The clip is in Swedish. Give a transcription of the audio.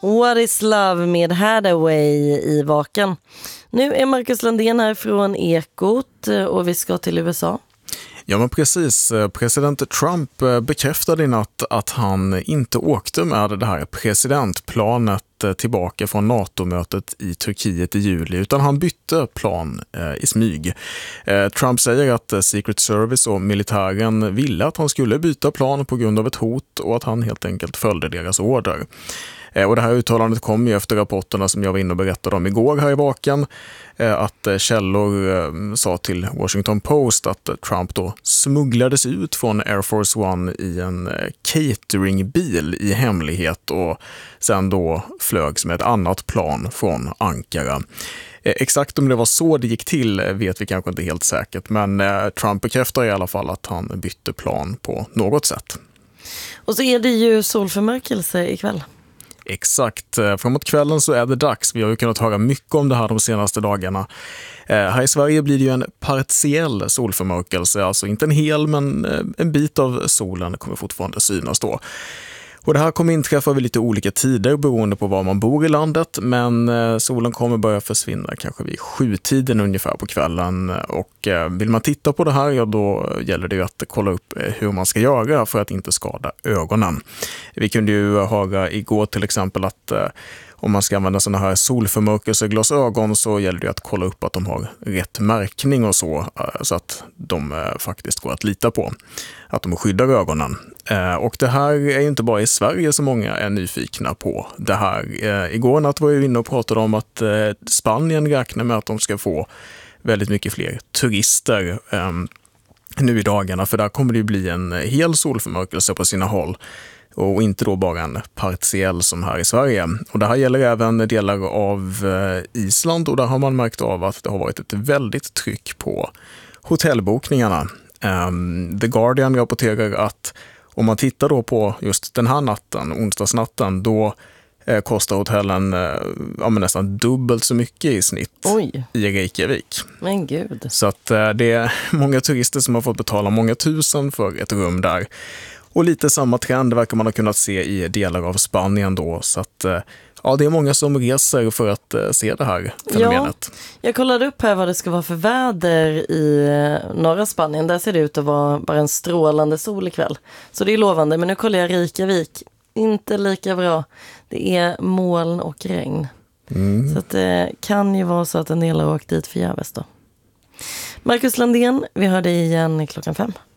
What is Love med Hathaway i Vaken. Nu är Marcus Landén här från Ekot och vi ska till USA. Ja, men precis. President Trump bekräftade i natt att han inte åkte med det här presidentplanet tillbaka från NATO-mötet i Turkiet i juli, utan han bytte plan i smyg. Trump säger att Secret Service och militären ville att han skulle byta plan på grund av ett hot och att han helt enkelt följde deras order. Och det här uttalandet kom ju efter rapporterna som jag var inne och berättade om igår här i Vaken, att källor sa till Washington Post att Trump då smugglades ut från Air Force One i en cateringbil i hemlighet och sen då flögs med ett annat plan från Ankara. Exakt om det var så det gick till vet vi kanske inte helt säkert, men Trump bekräftar i alla fall att han bytte plan på något sätt. Och så är det ju solförmörkelse ikväll. Exakt. Framåt kvällen så är det dags. Vi har ju kunnat höra mycket om det här de senaste dagarna. Här i Sverige blir det ju en partiell solförmörkelse, alltså inte en hel men en bit av solen kommer fortfarande synas då. Och det här kommer inträffa vid lite olika tider beroende på var man bor i landet, men solen kommer börja försvinna kanske vid 7-tiden ungefär på kvällen, och vill man titta på det här, ja, då gäller det ju att kolla upp hur man ska göra för att inte skada ögonen. Vi kunde ju höra igår till exempel att om man ska använda såna här solförmörkelseglasögon så gäller det att kolla upp att de har rätt märkning och så att de faktiskt går att lita på, att de skyddar ögonen. Och det här är inte bara i Sverige som många är nyfikna på det här. Igår natt var jag inne och pratade om att Spanien räknar med att de ska få väldigt mycket fler turister nu i dagarna, för där kommer det ju bli en hel solförmörkelse på sina håll. Och inte då bara en partiell som här i Sverige. Och det här gäller även delar av Island, och där har man märkt av att det har varit ett väldigt tryck på hotellbokningarna. The Guardian rapporterar att om man tittar då på just den här natten, onsdagsnatten, då kostar hotellen nästan dubbelt så mycket i snitt. Oj. I Reykjavik. Men gud. Så att det är många turister som har fått betala många tusen för ett rum där. Och lite samma trend verkar man ha kunnat se i delar av Spanien då. Så att det är många som reser för att se det här fenomenet. Ja, jag kollade upp här vad det ska vara för väder i norra Spanien. Där ser det ut att vara bara en strålande sol ikväll. Så det är lovande. Men nu kollar jag Reykjavik. Inte lika bra. Det är moln och regn. Så att det kan ju vara så att en del har åkt dit förgäves då. Marcus Landén, vi hör dig igen 5:00.